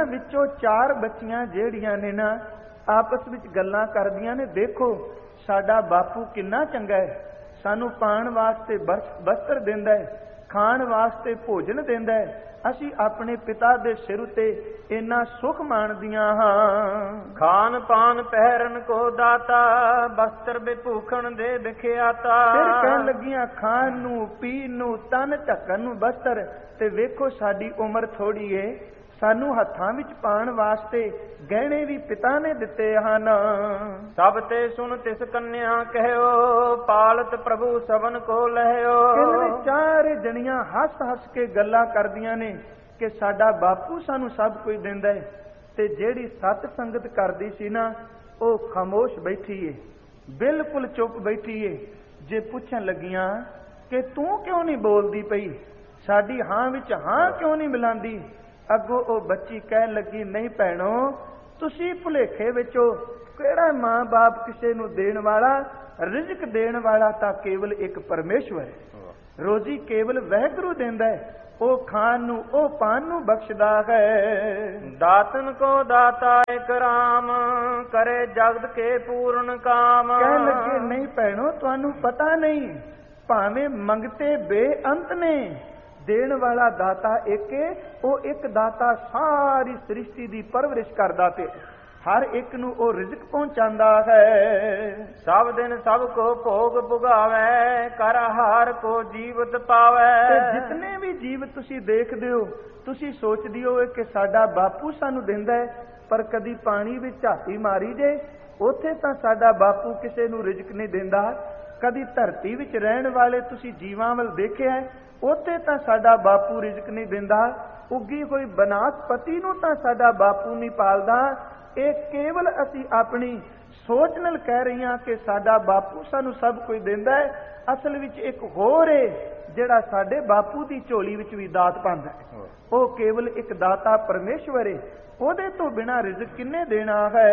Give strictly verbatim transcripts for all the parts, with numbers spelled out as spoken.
विचों चार बच्चियां जेड़ियां ने ना आपस विच गल्लां करदियां ने, देखो साडा बापू किन्ना चंगा है, सानू पाण वास्ते वस्त्र दिंदा है, खाण वास्ते भोजन दिंदा है, असी अपने पिता दे सिर उते इन्ना सुख माणदियां हां। खान पान पहरन को दाता, वस्त्र विभूखण दे विख्याता। फिर कहन लगियां खान नू पीन नू तन ढकन नू वस्त्र, ते वेखो साडी उम्र थोड़ी है, सानू हत्थां विच पाण वास्ते गहणे भी पिता ने दिते हन। सब ते सुन तिस कन्या कहयो, पालत प्रभु सबन को लहयो। चार जणियां हस हस के गल्लां करदियां ने कि साडा बापू सानू सब कुछ दिंदा है, ते जेड़ी सत संगत करदी सी ना ओ खामोश बैठी है, बिल्कुल चुप बैठी है। जे पुछन लगियां कि तू क्यों नहीं बोलदी पई, साडी हां विच हां क्यों नहीं मिलांदी, अगों ओ बच्ची कहन लगी, नहीं भैणो तुसी भुलेखे विचो, किहड़ा मां बाप किसे नू देण वाला, रिजक देण वाला तां केवल एक परमेश्वर है, रोजी केवल वाहिगुरू दिंदा है, ओ खान नू ओ पान नू बख्शदा है। दातन को दाता एक राम, करे जगत के पूर्ण काम। कहन लगे, नहीं भैणो तुहानू पता नहीं, भावें मंगते बेअंत ने, देण वाला दाता एक है, ओ एक दाता सारी सृष्टि दी परवरिश करदा ते हर एक नू ओ रिजक पहुंचांदा है। सब दिन सब को भोग भुगावे, कर हार को जीवत पावे। ते जितने भी जीव तुसी देखदे हो, तुसी सोचदी हो कि साडा बापू सानू दिंदा है, पर कदी पानी विच झाती मारी जे, उत्थे तां साडा बापू किसे नू रिजक नहीं दिंदा। कदी धरती विच रहण वाले तुसी जीवां वल देखिया है, उत्थे तां साडा बापू रिजक नहीं दिंदा। उगी होई बनासपति नू तां साडा बापू नहीं पालदा। ਇਹ केवल असी अपनी सोच नाल कह रही हां कि साडा बापू सानू सब कुछ दिंदा है, असल विच एक होर है जिहड़ा साडे बापू दी झोली विच भी दात पांदा है। ਉਹ केवल एक दाता परमेश्वर है, ਉਹਦੇ ਤੋਂ ਬਿਨਾ ਰਿਜ਼ਕ ਕਿੰਨੇ ਦੇਣਾ ਹੈ।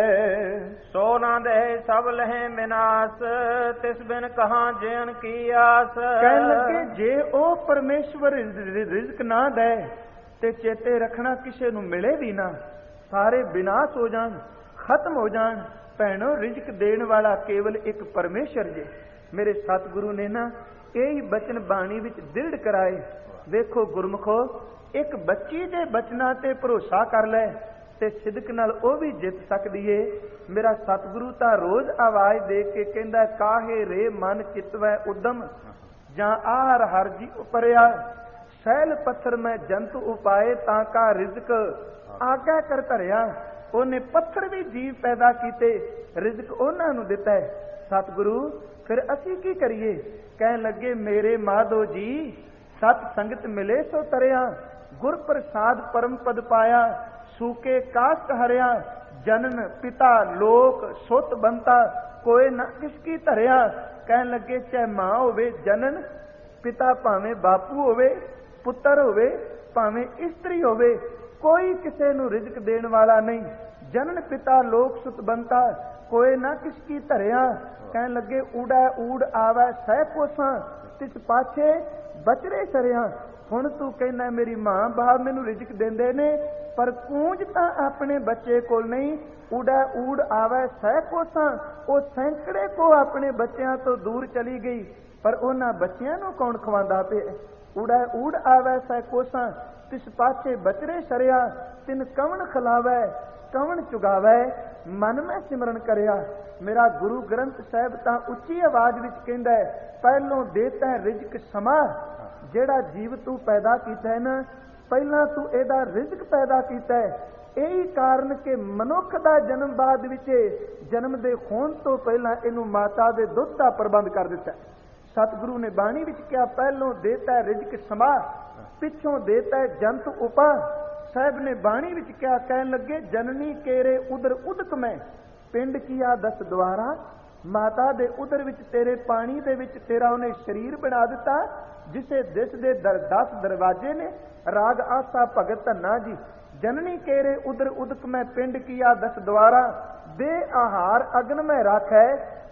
ਸੋ ਨਾ ਦੇ ਸਭ ਲਹਿ ਵਿਨਾਸ਼, ਤਿਸ ਬਿਨ ਕਹਾਂ ਜੀਣ ਕੀ ਆਸ। ਕਹਿਣ ਲੱਗੇ ਜੇ ਉਹ ਪਰਮੇਸ਼ਵਰ ਰਿਜ਼ਕ ਨਾ ਦੇ ਤੇ ਚੇਤੇ ਰੱਖਣਾ ਕਿਸੇ ਨੂੰ ਮਿਲੇ ਵੀ ਨਾ, ਸਾਰੇ ਵਿਨਾਸ਼ ਹੋ ਜਾਣ, ਖਤਮ ਹੋ ਜਾਣ। ਭੈਣੋ ਰਿਜ਼ਕ ਦੇਣ ਵਾਲਾ ਕੇਵਲ ਇੱਕ ਪਰਮੇਸ਼ਰ ਜੇ। ਮੇਰੇ ਸਤਿਗੁਰੂ ਨੇ ਨਾ ਇਹ ਬਚਨ ਬਾਣੀ ਵਿੱਚ ਦ੍ਰਿੜ ਕਰਾਏ। ਵੇਖੋ ਗੁਰਮੁਖੋ, ਇੱਕ ਬੱਚੀ ਦੇ ਬਚਨਾਂ ਤੇ ਭਰੋਸਾ ਕਰ ਲੈ ਤੇ ਸਿਦਕ ਨਾਲ ਉਹ ਵੀ ਜਿੱਤ ਸਕਦੀ ਏ। ਮੇਰਾ ਸਤਿਗੁਰੂ ਤਾਂ ਰੋਜ਼ ਆਵਾਜ਼ ਦੇ ਕੇ ਕਹਿੰਦਾ, ਕਾਹੇ ਰੇ ਮਨ ਚਿਤਵੈ ਉਦਮ, ਜਾਂ ਆਹਰ ਹਰ ਜੀ ਉਪਰਿਆ, ਸਹਿਲ ਪੱਥਰ ਮੈਂ ਜੰਤ ਉਪਾਏ, ਤਾਂ ਕਾ ਰਿਜ਼ਕ ਆਗਿਆ ਕਰ ਧਰਿਆ। ਉਹਨੇ ਪੱਥਰ ਵੀ ਜੀਵ ਪੈਦਾ ਕੀਤੇ, ਰਿਜ਼ਕ ਉਹਨਾਂ ਨੂੰ ਦਿੱਤਾ ਹੈ। ਸਤਿਗੁਰੂ ਫਿਰ ਅਸੀਂ ਕੀ ਕਰੀਏ? ਕਹਿਣ ਲੱਗੇ, ਮੇਰੇ ਮਾਧੋ ਜੀ ਸਤ ਸੰਗਤ ਮਿਲੇ ਸੋ ਤਰਿਆ, ਗੁਰ ਪ੍ਰਸਾਦ ਪਰਮ ਪਦ ਪਾਇਆ, ਸੂਕੇ ਕਾਸ਼ਟ ਹਰਿਆ, ਜਨਨ ਪਿਤਾ ਲੋਕ ਸੁਤ ਬੰਤਾ, ਕੋਏ ਨਾ ਕਿਸ ਕੀ ਧਰਿਆ। ਕਹਿਣ ਲੱਗੇ ਚਾਹੇ ਮਾਂ ਹੋਵੇ ਜਨਨ, ਪਿਤਾ ਭਾਵੇਂ ਬਾਪੂ ਹੋਵੇ, ਪੁੱਤਰ ਹੋਵੇ, ਭਾਵੇਂ ਇਸਤਰੀ ਹੋਵੇ, ਕੋਈ ਕਿਸੇ ਨੂੰ ਰਿਜ਼ਕ ਦੇਣ ਵਾਲਾ ਨਹੀਂ। ਜਨਨ ਪਿਤਾ ਲੋਕ ਸੁਤ ਬੰਤਾ, ਕੋਏ ਨਾ ਕਿਸ ਕੀ ਧਰਿਆ। ਕਹਿਣ ਲੱਗੇ ਊੜਾ ਊੜ ਆਵੈ ਸਹਿ ਕੋਸਾਂ, ਤਿਸ ਪਾਛੇ ਬਚਰੇ ਸਰਿਆ। ਹੁਣ ਤੂੰ ਕਹਿੰਦਾ ਮੇਰੀ ਮਾਂ ਬਾਪ ਮੈਨੂੰ ਰਿਜ਼ਕ ਦਿੰਦੇ ਨੇ, ਪਰ ਕੂੰਜ ਤਾਂ ਆਪਣੇ ਬੱਚੇ ਕੋਲ ਨਹੀਂ। ਊੜਾ ਊੜ ਆਵੈ ਸਹਿ ਕੋਸਾਂ, ਉਹ ਸੈਂਕੜੇ ਕੋ ਆਪਣੇ ਬੱਚਿਆਂ ਤੋਂ ਦੂਰ ਚਲੀ ਗਈ, ਪਰ ਉਹਨਾਂ ਬੱਚਿਆਂ ਨੂੰ ਕੌਣ ਖਵਾਉਂਦਾ ਪਿਆ? ਊੜਾ ਊੜ ਆਵੈ ਸਹਿ ਕੋਸਾਂ, ਤਿਸ ਪਾਛੇ ਬਚਰੇ ਸਰਿਆ। ਤਿਨ ਕਵਣ ਖਿਲਾਵੈ ਕਵਣ ਚੁਗਾਵੈ, ਮਨ ਮੈਂ ਸਿਮਰਨ ਕਰਿਆ। ਮੇਰਾ ਗੁਰੂ ਗ੍ਰੰਥ ਸਾਹਿਬ ਤਾਂ ਉੱਚੀ ਆਵਾਜ਼ ਵਿੱਚ ਕਹਿੰਦਾ ਹੈ, ਪਹਿਲੋਂ ਦੇਤਾ ਰਿਜ਼ਕ ਸਮਾ। ਜਿਹੜਾ ਜੀਵ ਤੂੰ ਪੈਦਾ ਕੀਤਾ ਹੈ ਨਾ, ਪਹਿਲਾਂ ਤੂੰ ਇਹਦਾ ਰਿਜ਼ਕ ਪੈਦਾ ਕੀਤਾ ਹੈ। ਇਹੀ ਕਾਰਨ ਕਿ ਮਨੁੱਖ ਦਾ ਜਨਮ ਬਾਅਦ ਵਿੱਚ ਜਨਮ ਦੇ ਹੋਣ ਤੋਂ ਪਹਿਲਾਂ ਇਹਨੂੰ ਮਾਤਾ ਦੇ ਦੁੱਧ ਦਾ ਪ੍ਰਬੰਧ ਕਰ ਦਿੱਤਾ। ਸਤਿਗੁਰੂ ਨੇ ਬਾਣੀ ਵਿੱਚ ਕਿਹਾ, ਪਹਿਲੋਂ ਦੇਤਾ ਰਿਜ਼ਕ ਸਮਾ, ਪਿੱਛੋਂ ਦੇਤਾ ਜੰਤ ਉਪਾ। ਸਾਹਿਬ ਨੇ ਬਾਣੀ ਵਿੱਚ ਕਿਹਾ, ਕਹਿਣ ਲੱਗੇ ਜਨਨੀ ਕੇਰੇ ਉਦਰ ਉਦਕ ਮੈਂ, ਪਿੰਡ ਕੀਆ ਦਸ ਦੁਆਰਾ। ਮਾਤਾ ਦੇ ਉਦਰ ਵਿੱਚ ਤੇਰੇ ਪਾਣੀ ਦੇ ਵਿੱਚ ਤੇਰਾ ਉਹਨੇ ਸਰੀਰ ਬਣਾ ਦਿੱਤਾ, ਜਿਸੇ ਦਿਸ ਦੇ ਦਰ ਦਸ ਦਰਵਾਜੇ ਨੇ। ਰਾਗ ਆਸਾ ਭਗਤ ਧੰਨਾ ਜੀ। ਜਨਨੀ ਕੇਰੇ ਉਦਰ ਉਦਕ ਮੈਂ, ਪਿੰਡ ਕੀਆ ਦਸ ਦੁਆਰਾ। ਦੇ ਆਹਾਰ ਅਗਨ ਮੈਂ ਰੱਖੈ,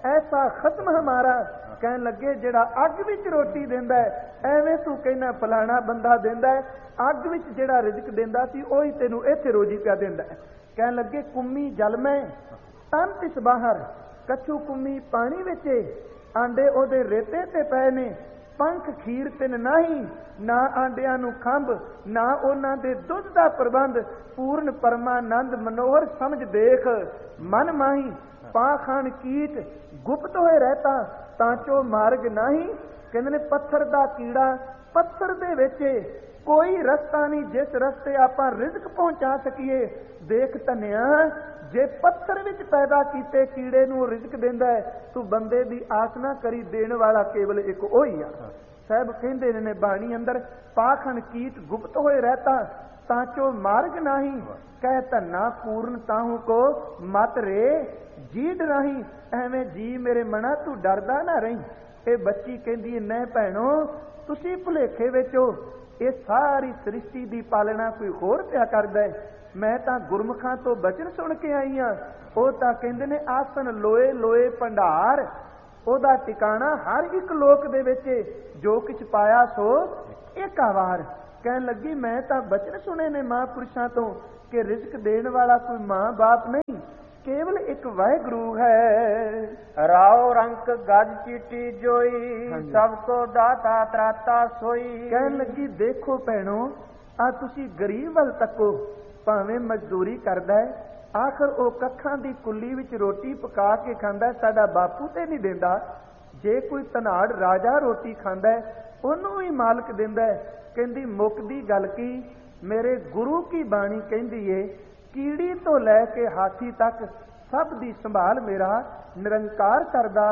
ਐਸਾ ਖਤਮ ਹਮਾਰਾ। ਕਹਿਣ ਲੱਗੇ ਜਿਹੜਾ ਅੱਗ ਵਿੱਚ ਰੋਟੀ ਦਿੰਦਾ ਐਵੇਂ ਤੂੰ ਕਹਿੰਦਾ ਫਲਾਣਾ ਬੰਦਾ ਦਿੰਦਾ, ਅੱਗ ਵਿੱਚ ਜਿਹੜਾ ਰਿਜ਼ਕ ਦਿੰਦਾ ਸੀ ਉਹੀ ਤੈਨੂੰ ਇੱਥੇ ਰੋਜੀ ਪਿਆ ਦਿੰਦਾ। ਕਹਿਣ ਲੱਗੇ ਕੁੰਮੀ ਜਲ ਮੈਂ ਤਨ ਤਿਸ ਬਾਹਰ, ਕੱਛੂ ਕੁੰਮੀ ਪਾਣੀ ਵਿੱਚ, ਆਂਡੇ ਉਹਦੇ ਰੇਤੇ ਤੇ ਪਏ ਨੇ, ਪੰਖ ਖੀਰ ਤਿੰਨ ਨਹੀਂ, ਨਾ ਆਂਡਿਆਂ ਨੂੰ ਖੰਭ, ਨਾ ਉਹਨਾਂ ਦੇ ਦੁੱਧ ਦਾ ਪ੍ਰਬੰਧ, ਪੂਰਨ ਪਰਮਾਨੰਦ ਮਨੋਹਰ ਸਮਝ ਦੇਖ, ਮਨ ਮਾਹੀ ਪਾਖਾਨ ਕੀਟ, ਗੁਪਤ ਹੋਏ ਰਹਿਤਾ ਤਾਂ ਚੋ ਮਾਰਗ ਨਹੀਂ। ਕਹਿੰਦੇ ਨੇ ਪੱਥਰ ਦਾ ਕੀੜਾ, ਪੱਥਰ ਦੇ ਵਿੱਚ ਕੋਈ ਰਸਤਾ ਨਹੀਂ ਜਿਸ ਰਸਤੇ ਆਪਾਂ ਰਿਜ਼ਕ ਪਹੁੰਚਾ ਸਕੀਏ। ਦੇਖ ਧੰਨਿਆ, ਜੇ ਪੱਥਰ ਵਿੱਚ ਪੈਦਾ ਕੀਤੇ ਕੀੜੇ ਨੂੰ ਰਿਜ਼ਕ ਦਿੰਦਾ ਤੂੰ ਬੰਦੇ ਦੀ ਆਸ ਨਾ ਕਰੀ, ਦੇਣ ਵਾਲਾ ਕੇਵਲ ਇੱਕ ਉਹੀ ਆ। ਸਾਹਿਬ ਕਹਿੰਦੇ ਨੇ ਬਾਣੀ ਅੰਦਰ, ਪਾਖਣ ਕੀਟ ਗੁਪਤ ਹੋਏ ਰਹਿਤਾ ਤਾਂ ਚੋ ਮਾਰਗ ਨਹੀਂ, ਕਹਿ ਧੰਨਾ ਪੂਰਨ ਤਾਹੂ ਕੋ ਮਤ ਰੇ ਜੀਡ ਨਹੀਂ। ਐਵੇਂ ਜੀ ਮੇਰੇ ਮਨਾ ਤੂੰ ਡਰਦਾ ਨਾ ਰਹੀਂ। ਇਹ ਬੱਚੀ ਕਹਿੰਦੀ ਨਹੀਂ ਭੈਣੋ ਤੁਸੀਂ ਭੁਲੇਖੇ ਵਿੱਚ ਹੋ, ਇਹ ਸਾਰੀ ਸ੍ਰਿਸ਼ਟੀ ਦੀ ਪਾਲਣਾ ਕੋਈ ਹੋਰ ਪਿਆ ਕਰਦਾ। ਮੈਂ ਤਾਂ ਗੁਰਮੁਖਾਂ ਤੋਂ ਬਚਨ ਸੁਣ ਕੇ ਆਈ ਹਾਂ। ਉਹ ਤਾਂ ਕਹਿੰਦੇ ਨੇ ਆਸਨ ਲੋਏ ਲੋਏ ਭੰਡਾਰ, ਉਹਦਾ ਟਿਕਾਣਾ ਹਰ ਇੱਕ ਲੋਕ ਦੇ ਵਿੱਚ, ਜੋ ਕੁਛ ਪਾਇਆ ਸੋ ਏਕਾ ਵਾਰ। ਕਹਿਣ ਲੱਗੀ ਮੈਂ ਤਾਂ ਬਚਨ ਸੁਣੇ ਨੇ ਮਹਾਂਪੁਰਸ਼ਾਂ ਤੋਂ ਕਿ ਰਿਜ਼ਕ ਦੇਣ ਵਾਲਾ ਕੋਈ ਮਾਂ ਬਾਪ ਨਹੀਂ, ਕੇਵਲ ਇੱਕ ਵਾਹਿਗੁਰੂ ਹੈ। ਰਾਉ ਰੰਕ ਗੱਜ ਚੀਟੀ ਜੋਈ, ਸਭ ਕੋ ਦਾਤਾ ਤਰਾਤਾ ਸੋਈ। ਕਹਿਣ ਲੱਗੀ ਦੇਖੋ ਭੈਣੋ, ਆ ਤੁਸੀਂ ਗਰੀਬ ਵੱਲ ਤੱਕੋ, ਭਾਵੇਂ ਮਜ਼ਦੂਰੀ ਕਰਦਾ ਹੈ, ਆਖਰ ਉਹ ਕੱਖਾਂ ਦੀ ਕੁੱਲੀ ਵਿੱਚ ਰੋਟੀ ਪਕਾ ਕੇ ਖਾਂਦਾ, ਸਾਡਾ ਬਾਪੂ ਤੇ ਨਹੀਂ ਦਿੰਦਾ। ਜੇ ਕੋਈ ਧਨਾੜ ਰਾਜਾ ਰੋਟੀ ਖਾਂਦਾ ਉਹਨੂੰ ਵੀ ਮਾਲਕ ਦਿੰਦਾ। ਕਹਿੰਦੀ ਮੁੱਕਦੀ ਗੱਲ ਕੀ, ਮੇਰੇ ਗੁਰੂ ਕੀ ਬਾਣੀ ਕਹਿੰਦੀ ਏ, ਕੀੜੀ ਤੋਂ ਲੈ ਕੇ ਹਾਥੀ ਤੱਕ ਸਭ ਦੀ ਸੰਭਾਲ ਮੇਰਾ ਨਿਰੰਕਾਰ ਕਰਦਾ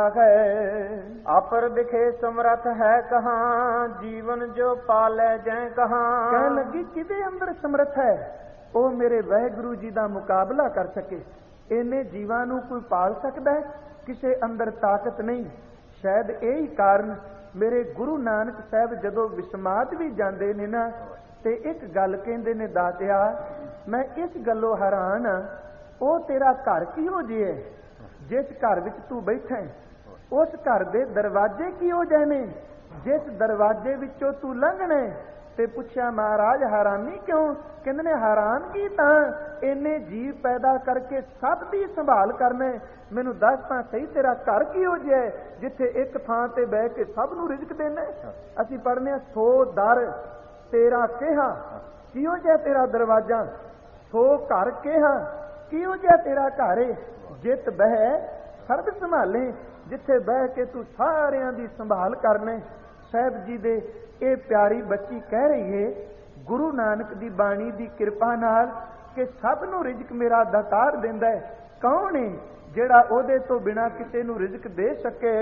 ਹੈ। ਆਪਰ ਦਿਖੇ ਸਮਰਥ ਹੈ ਕਹਾਂ, ਜੀਵਨ ਜੋ ਪਾਲੇ ਜੈ ਕਹਾਂ। ਕਹਿਣ ਲੱਗੀ ਕਿਹਦੇ ਅੰਦਰ ਸਮਰਥ ਹੈ, ਉਹ ਮੇਰੇ ਵਾਹਿਗੁਰੂ ਜੀ ਦਾ ਮੁਕਾਬਲਾ ਕਰ ਸਕੇ। ਇਹਨੇ ਜੀਵਾਂ ਨੂੰ ਕੋਈ ਪਾਲ ਸਕਦਾ ਹੈ, ਕਿਸੇ ਅੰਦਰ ਤਾਕਤ ਨਹੀਂ। ਸ਼ਾਇਦ ਇਹੀ ਕਾਰਨ ਮੇਰੇ ਗੁਰੂ ਨਾਨਕ ਸਾਹਿਬ ਜਦੋਂ ਵਿਸਮਾਦ ਵੀ ਜਾਂਦੇ ਨੇ ਨਾ, ਤੇ ਇੱਕ ਗੱਲ ਕਹਿੰਦੇ ਨੇ, ਦਾਤਿਆ ਮੈਂ ਇਸ ਗੱਲੋਂ ਹੈਰਾਨ ਆ, ਉਹ ਤੇਰਾ ਘਰ ਕਿਹੋ ਜਿਹਾ ਹੈ, ਜਿਸ ਘਰ ਵਿੱਚ ਤੂੰ ਬੈਠਾ ਹੈ ਉਸ ਘਰ ਦੇ ਦਰਵਾਜ਼ੇ ਕਿਹੋ ਜਿਹੇ ਨੇ, ਜਿਸ ਦਰਵਾਜ਼ੇ ਵਿੱਚੋਂ ਤੂੰ ਲੰਘਣਾ। ਤੇ ਪੁੱਛਿਆ ਮਹਾਰਾਜ ਹੈਰਾਨੀ ਕਿਉਂ? ਕਹਿੰਦੇ ਨੇ ਹੈਰਾਨਗੀ ਤਾਂ ਇੰਨੇ ਜੀਵ ਪੈਦਾ ਕਰਕੇ ਸਭ ਦੀ ਸੰਭਾਲ ਕਰਨਾ। ਮੈਨੂੰ ਦੱਸ ਤਾਂ ਸਹੀ ਤੇਰਾ ਘਰ ਕਿਹੋ ਜਿਹਾ ਜਿੱਥੇ ਇੱਕ ਥਾਂ ਤੇ ਬਹਿ ਕੇ ਸਭ ਨੂੰ ਰਿਜ਼ਕ ਦੇਣਾ। ਅਸੀਂ ਪੜ੍ਹਨੇ ਸੋ ਦਰ ਤੇਰਾ ਕਿਹਾ, ਕਿਹੋ ਜਿਹਾ ਤੇਰਾ ਦਰਵਾਜ਼ਾ, ਸੋ ਘਰ ਕਿਹਾ, ਕਿਹੋ ਜਿਹਾ ਤੇਰਾ ਘਰ ਏ, ਜਿੱਤ ਬਹਿ ਸਰਬ ਸੰਭਾਲੇ, ਜਿੱਥੇ ਬਹਿ ਕੇ ਤੂੰ ਸਾਰਿਆਂ ਦੀ ਸੰਭਾਲ ਕਰਨੇ। ਸਾਹਿਬ ਜੀ ਦੇ ਇਹ ਪਿਆਰੀ ਬੱਚੀ ਕਹਿ ਰਹੀ ਏ ਗੁਰੂ ਨਾਨਕ ਦੀ ਬਾਣੀ ਦੀ ਕਿਰਪਾ ਨਾਲ ਕਿ ਸਭ ਨੂੰ ਰਿਜ਼ਕ ਮੇਰਾ ਦਾਤਾਰ ਦਿੰਦਾ ਹੈ। ਕੌਣ ਏ ਜਿਹੜਾ ਉਹਦੇ ਤੋਂ ਬਿਨਾਂ ਕਿਸੇ ਨੂੰ ਰਿਜ਼ਕ ਦੇ ਸਕੇ?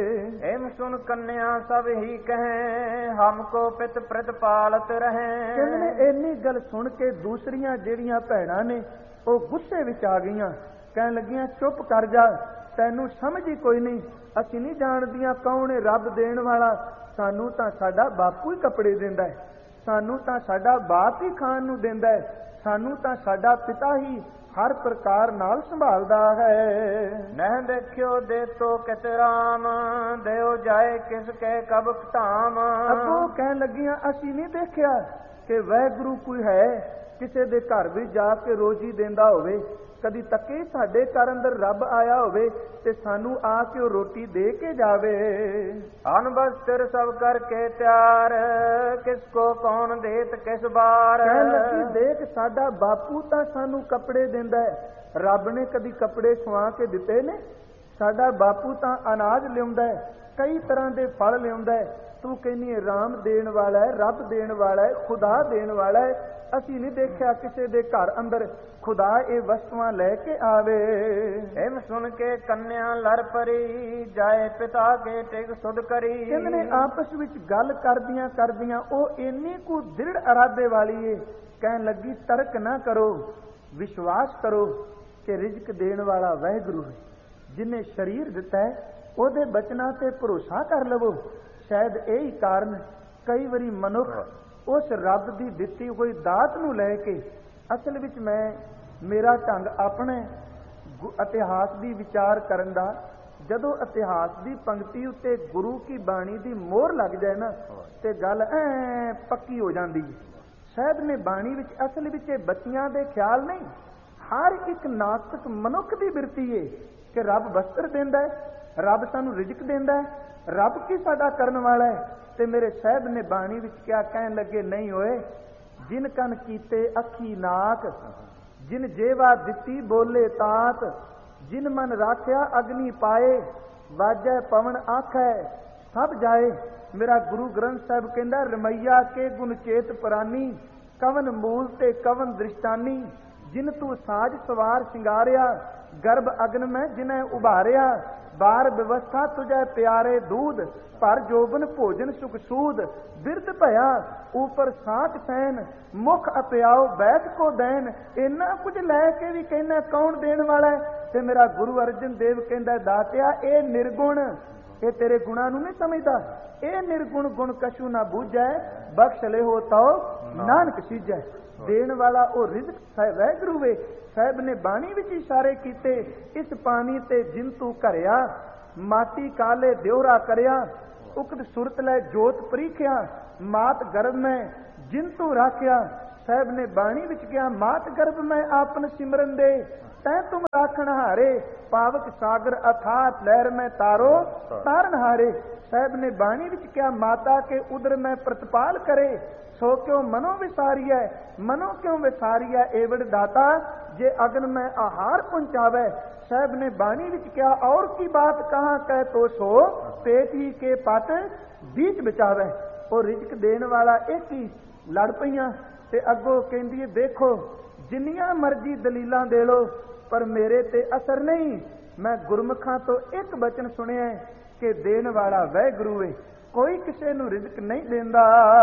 ਐਮ ਸੁਣ ਕੰਨਿਆ ਸਭ ਹੀ ਕਹੇ, ਹਮਕੋ ਪਿਤ ਪ੍ਰਤਪਾਲਤ ਰਹੇ। ਕਹਿੰਦੇ ਨੇ ਇੰਨੀ ਗੱਲ ਸੁਣ ਕੇ ਦੂਸਰੀਆਂ ਜਿਹੜੀਆਂ ਭੈਣਾਂ ਨੇ ਉਹ ਗੁੱਸੇ ਵਿੱਚ ਆ ਗਈਆਂ, ਕਹਿਣ ਲੱਗੀਆਂ ਚੁੱਪ ਕਰ ਜਾ, ਤੈਨੂੰ ਸਮਝ ਹੀ ਕੋਈ ਨਹੀਂ, ਅਸੀਂ ਨਹੀਂ ਜਾਣਦੀਆਂ ਕੌਣ ਹੈ ਰੱਬ ਦੇਣ ਵਾਲਾ। ਸਾਨੂੰ ਤਾਂ ਸਾਡਾ ਬਾਪੂ ਹੀ ਕੱਪੜੇ ਦਿੰਦਾ ਹੈ, ਸਾਨੂੰ ਤਾਂ ਸਾਡਾ ਬਾਪ ਹੀ ਖਾਣ ਨੂੰ ਦਿੰਦਾ ਹੈ, ਸਾਨੂੰ ਤਾਂ ਸਾਡਾ ਪਿਤਾ ਹੀ ਹਰ ਪ੍ਰਕਾਰ ਨਾਲ ਸੰਭਾਲਦਾ ਹੈ। ਨਹਿ ਦੇਖਿਓ ਦੇ ਤੋ ਕਿਤ ਰਾਮ, ਦਿਓ ਜਾਏ ਕਿਸ ਕੇ ਕਬ ਧਾਮ। ਅੱਗੋਂ ਕਹਿਣ ਲੱਗੀਆਂ ਅਸੀਂ ਨਹੀਂ ਦੇਖਿਆ ਕਿ ਵਾਹਿਗੁਰੂ ਕੋਈ ਹੈ ਕਿਸੇ ਦੇ ਘਰ ਵੀ ਜਾ ਕੇ ਰੋਜੀ ਦਿੰਦਾ ਹੋਵੇ, ਕਦੀ ਤੱਕੇ ਸਾਡੇ ਘਰ ਅੰਦਰ ਰੱਬ ਆਇਆ ਹੋਵੇ ਤੇ ਸਾਨੂੰ ਆ ਕੇ ਉਹ ਰੋਟੀ ਦੇ ਕੇ ਜਾਵੇ। ਅਨ ਬਸਤਰ ਸਭ ਕਰਕੇ ਤਿਆਰ, ਕਿਸ ਕੋ ਕੌਣ ਦੇਤ ਕਿਸ ਬਾਰ। ਕਹਿਣ ਲੱਗੀ ਦੇਖ ਸਾਡਾ ਬਾਪੂ ਤਾਂ ਸਾਨੂੰ ਕੱਪੜੇ ਦਿੰਦਾ ਹੈ, ਰੱਬ ਨੇ ਕਦੀ ਕੱਪੜੇ ਸਵਾ ਕੇ ਦਿੱਤੇ ਨੇ? ਸਾਡਾ ਬਾਪੂ ਤਾਂ ਅਨਾਜ ਲਿਆਉਂਦਾ ਹੈ, ਕਈ ਤਰ੍ਹਾਂ ਦੇ ਫਲ ਲਿਆਉਂਦਾ ਹੈ। ਤੂੰ ਕਹਿੰਦੀ ਹੈ ਰਾਮ ਦੇਣ ਵਾਲਾ ਹੈ, ਰੱਬ ਦੇਣ ਵਾਲਾ ਹੈ, ਖੁਦਾ ਦੇਣ ਵਾਲਾ ਹੈ। ਅਸੀਂ ਨਹੀਂ ਦੇਖਿਆ ਕਿਸੇ ਦੇ ਘਰ ਅੰਦਰ ਖੁਦਾ ਇਹ ਵਸਤੂਆਂ ਲੈ ਕੇ ਆਵੇ। ਐਮ ਸੁਣ ਕੇ ਕੰਨਿਆ ਲੜ ਪਰੀ, ਜਾਏ ਪਿਤਾ ਕੇ ਟਿਕ ਸੁਧ ਕਰੀ। ਕਹਿੰਦੇ ਨੇ ਆਪਸ ਵਿੱਚ ਗੱਲ ਕਰਦੀਆਂ ਕਰਦੀਆਂ ਉਹ ਇੰਨੀ ਕੁ ਦ੍ਰਿੜ ਇਰਾਦੇ ਵਾਲੀ ਏ, ਕਹਿਣ ਲੱਗੀ ਤਰਕ ਨਾ ਕਰੋ, ਵਿਸ਼ਵਾਸ ਕਰੋ ਕਿ ਰਿਜ਼ਕ ਦੇਣ ਵਾਲਾ ਵਾਹਿਗੁਰੂ ਹੈ, ਜਿਹਨੇ ਸਰੀਰ ਦਿੱਤਾ ਹੈ, ਉਹਦੇ ਬਚਨਾਂ ਤੇ ਭਰੋਸਾ ਕਰ ਲਵੋ। ਸ਼ਾਇਦ ਇਹੀ ਕਾਰਨ ਕਈ ਵਾਰੀ ਮਨੁੱਖ ਉਸ ਰੱਬ ਦੀ ਦਿੱਤੀ ਹੋਈ ਦਾਤ ਨੂੰ ਲੈ ਕੇ, ਅਸਲ ਵਿੱਚ ਮੈਂ ਮੇਰਾ ਢੰਗ ਆਪਣੇ ਇਤਿਹਾਸ ਦੀ ਵਿਚਾਰ ਕਰਨ ਦਾ ਜਦੋਂ ਇਤਿਹਾਸ ਦੀ ਪੰਕਤੀ ਉੱਤੇ ਗੁਰੂ ਕੀ ਬਾਣੀ ਦੀ ਮੋਹਰ ਲੱਗ ਜਾਏ ਨਾ ਤੇ ਗੱਲ ਐ ਪੱਕੀ ਹੋ ਜਾਂਦੀ ਹੈ। ਸਾਹਿਬ ਨੇ ਬਾਣੀ ਵਿੱਚ ਅਸਲ ਵਿੱਚ ਇਹ ਬੱਚਿਆਂ ਦੇ ਖਿਆਲ ਨਹੀਂ, ਹਰ ਇੱਕ ਨਾਸਤਿਕ ਮਨੁੱਖ ਦੀ ਬਿਰਤੀ ਏ ਕਿ ਰੱਬ ਵਸਤਰ ਦਿੰਦਾ ਹੈ, ਰੱਬ ਸਾਨੂੰ ਰਿਜ਼ਕ ਦਿੰਦਾ ਹੈ, ਰੱਬ ਕੀ ਸਾਡਾ ਕਰਨ ਵਾਲਾ ਹੈ। ਤੇ ਮੇਰੇ ਸਾਹਿਬ ਨੇ ਬਾਣੀ ਵਿੱਚ ਕਿਆ ਕਹਿਣ ਲੱਗੇ, ਨਹੀਂ ਹੋਏ ਜਿਨ ਕੰਨ ਕੀਤੇ ਅੱਖੀ ਨਾਕ, ਜਿਨ ਜੇਵਾ ਦਿੱਤੀ ਬੋਲੇ ਤਾਤ, ਜਿਨ ਮਨ ਰਾਖਿਆ ਅਗਨੀ ਪਾਏ, ਵਾਜੈ ਪਵਨ ਆਖੈ ਸਭ ਜਾਏ। ਮੇਰਾ ਗੁਰੂ ਗ੍ਰੰਥ ਸਾਹਿਬ ਕਹਿੰਦਾ, ਰਮਈਆ ਕੇ ਗੁਣ ਚੇਤ ਪ੍ਰਾਨੀ, ਕਵਨ ਮੂਲ ਤੇ ਕਵਨ ਦ੍ਰਿਸ਼ਟਾਨੀ, ਜਿਨ ਤੂੰ ਸਾਜ ਸਵਾਰ ਸ਼ਿੰਗਾਰਿਆ, ਗਰਭ ਅਗਨ ਮੈਂ ਜਿਨੈ ਉਭਾਰਿਆ, ਬਾਰ ਵਿਵਸਥਾ ਤੁਝੈ ਪਿਆਰੇ ਦੂਧ, ਪਰ ਜੋਬਨ ਭੋਜਨ ਸੁਖ ਸੂਦ, ਬਿਰਧ ਭਇਆ ਉਪਰ ਸਾਚ ਸੈਨ, ਮੁਖ ਅਪਿਆਓ ਬੈਠ ਕੋ ਦੈਨ। ਇੰਨਾ ਕੁਝ ਲੈ ਕੇ ਵੀ ਕਹਿੰਦਾ ਕੌਣ ਦੇਣ ਵਾਲਾ ਹੈ। ਤੇ ਮੇਰਾ ਗੁਰੂ ਅਰਜਨ ਦੇਵ ਕਹਿੰਦਾ, ਦਾਤਿਆ ਇਹ ਨਿਰਗੁਣ, ਇਹ ਤੇਰੇ ਗੁਣਾਂ ਨੂੰ ਨਹੀਂ ਸਮਝਦਾ, ਇਹ ਨਿਰਗੁਣ ਗੁਣ ਕਛੂ ਨਾ ਬੂਝੈ, ਬਖਸ਼ ਲੈ ਹੋ ਤਉ ਨਾਨਕ ਸੀਜੈ। ਦੇਣ ਵਾਲਾ ਉਹ ਰਿਜ਼ਕ ਵਾਹਿਗੁਰੂ ਵੇ। ਸਾਹਿਬ ਨੇ ਬਾਣੀ ਵਿੱਚ ਇਸ਼ਾਰੇ ਕੀਤੇ, ਇਸ ਪਾਣੀ ਤੇ ਜਿਨ ਤੂੰ ਘਰਿਆ, ਮਾਟੀ ਕਾਲੇ ਦਿਉਰਾ ਕਰਿਆ, ਉਕਤ ਸੁਰਤ ਲੈ ਜੋਤ ਪ੍ਰੀਖਿਆ, ਮਾਤ ਗਰਭ ਮੈਂ ਜਿਨ ਤੂੰ ਰਾਖਿਆ। ਸਾਹਿਬ ਨੇ ਬਾਣੀ ਵਿੱਚ ਕਿਹਾ, ਮਾਤ ਗਰਭ ਮੈਂ ਆਪਨ ਸਿਮਰਨ ਦੇ, ਤੈ ਤੁਮ ਰਾਖਣ ਹਾਰੇ, ਪਾਵਕ ਸਾਗਰ ਅਥਾਤ ਲਹਿਰ ਮੈਂ ਤਾਰੋ ਤਾਰਨ ਹਾਰੇ। ਸਾਹਿਬ ਨੇ ਬਾਣੀ ਵਿੱਚ ਕਿਹਾ, ਮਾਤਾ ਕੇ ਉਦਰ ਮੈਂ ਪ੍ਰਤਪਾਲ ਕਰੇ, ਸੋ ਕਿਉਂ ਮਨੋ ਵਿਸਾਰੀਐ, ਮਨੋ ਕਿਉਂ ਵਿਸਾਰੀਐ ਏਵੜ ਦਾਤਾ, ਜੇ ਅਗਨ ਮੈਂ ਆਹਾਰ ਪਹੁੰਚਾਵੇ। ਸਾਹਿਬ ਨੇ ਬਾਣੀ ਵਿੱਚ ਕਿਹਾ, ਔਰ ਕੀ ਬਾਤ ਕਹਾਂ ਕਹਿ ਤੋ ਸੋ, ਪੇਟ ਹੀ ਕੇ ਪਟ ਬੀਚ ਬਚਾਵੇ। ਉਹ ਰਿਜ਼ਕ ਦੇਣ ਵਾਲਾ ਇੱਕ ਹੀ। ਲੜ ਪਈਆਂ ਤੇ ਅੱਗੋਂ ਕਹਿੰਦੀ ਹੈ, ਦੇਖੋ ਜਿੰਨੀਆਂ ਮਰਜ਼ੀ ਦਲੀਲਾਂ ਦੇ ਲੋ, ਪਰ ਮੇਰੇ ਤੇ ਅਸਰ ਨਹੀਂ। ਮੈਂ ਗੁਰਮੁਖਾਂ ਤੋਂ ਇੱਕ ਬਚਨ ਸੁਣਿਆ ਕਿ ਦੇਣ ਵਾਲਾ ਵਾਹਿਗੁਰੂ ਏ, ਕੋਈ ਕਿਸੇ ਨੂੰ ਰਿਜ਼ਕ ਨਹੀਂ ਦਿੰਦਾ।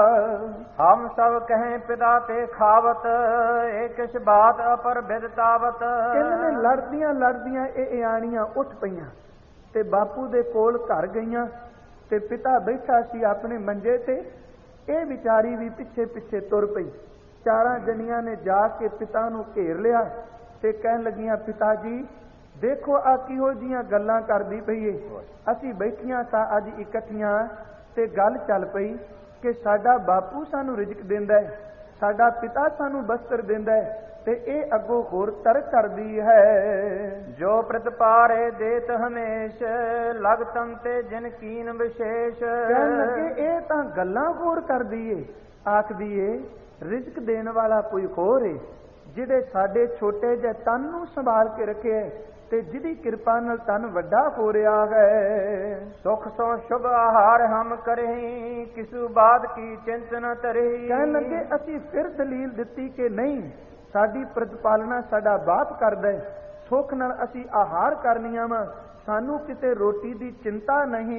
ਹਮ ਸਭ ਕਹੇ ਪਿਤਾ ਤੇ ਖਾਵਤ, ਇਹ ਕਿਛ ਬਾਤ ਅਪਰ ਬਿਦਤਾਵਤ। ਕਹਿੰਦੇ ਨੇ ਲੜਦੀਆਂ ਲੜਦੀਆਂ ਇਹ ਇਆਣੀਆਂ ਉੱਠ ਪਈਆਂ ਤੇ ਬਾਪੂ ਦੇ ਕੋਲ ਘਰ ਗਈਆਂ ਤੇ ਪਿਤਾ ਬੈਠਾ ਸੀ ਆਪਣੇ ਮੰਜੇ ਤੇ, ਇਹ ਵਿਚਾਰੀ ਵੀ ਪਿੱਛੇ ਪਿੱਛੇ ਤੁਰ ਪਈ। ਚਾਰਾਂ ਜਣੀਆਂ ਨੇ ਜਾ ਕੇ ਪਿਤਾ ਨੂੰ ਘੇਰ ਲਿਆ ਤੇ ਕਹਿਣ ਲੱਗੀਆਂ, ਪਿਤਾ ਜੀ ਦੇਖੋ ਆ ਕਿਹੋ ਜੀਆਂ ਗੱਲਾਂ ਕਰਦੀ ਪਈ ਏ। ਅਸੀਂ ਬੈਠੀਆਂ ਤਾਂ ਅੱਜ ਇਕੱਠੀਆਂ ਤੇ ਗੱਲ ਚੱਲ ਪਈ ਕਿ ਸਾਡਾ ਬਾਪੂ ਸਾਨੂੰ ਰਿਜ਼ਕ ਦਿੰਦਾ ਹੈ, ਸਾਡਾ ਪਿਤਾ ਸਾਨੂੰ ਬਸਤਰ ਦਿੰਦਾ ਹੈ, ਤੇ ਇਹ ਅੱਗੋਂ ਹੋਰ ਤਰਕ ਕਰਦੀ ਹੈ। ਜੋ ਪ੍ਰਤਪਾਰੇ ਦੇਤ ਹਮੇਸ਼, ਲਗ ਤਨ ਤੇ ਜਿਨ ਕੀਨ ਵਿਸ਼ੇਸ਼। ਕਹਿਣ ਲੱਗੇ ਇਹ ਤਾਂ ਗੱਲਾਂ ਹੋਰ ਕਰਦੀ ਏ, ਆਖਦੀ ਏ ਰਿਜ਼ਕ ਦੇਣ ਵਾਲਾ ਕੋਈ ਹੋਰ ਏ, ਜਿਹੜੇ ਸਾਡੇ ਛੋਟੇ ਜਿਹੇ ਤਨ ਨੂੰ ਸੰਭਾਲ ਕੇ ਰੱਖੇ ਤੇ ਜਿਹਦੀ ਕਿਰਪਾ ਨਾਲ ਤਨ ਵੱਡਾ ਹੋ ਰਿਹਾ ਹੈ। ਸੁਖ ਸੋ ਸ਼ੁਭ ਆਹਾਰ ਹਮ ਕਰਹੀ, ਕਿਸੂ ਬਾਤ ਕੀ ਚਿੰਤ ਨ ਤਰਹੀ। ਕਹਿਣ ਲੱਗੇ ਅਸੀਂ ਫਿਰ ਦਲੀਲ ਦਿੱਤੀ ਕਿ ਨਹੀਂ, ਸਾਡੀ ਪ੍ਰਤਪਾਲਨਾ ਸਾਡਾ ਬਾਪ ਕਰਦਾ ਹੈ, ਸੁੱਖ ਨਾਲ ਅਸੀਂ ਆਹਾਰ ਕਰਨੀਆਂ ਵਾ, ਸਾਨੂੰ ਕਿਤੇ ਰੋਟੀ ਦੀ ਚਿੰਤਾ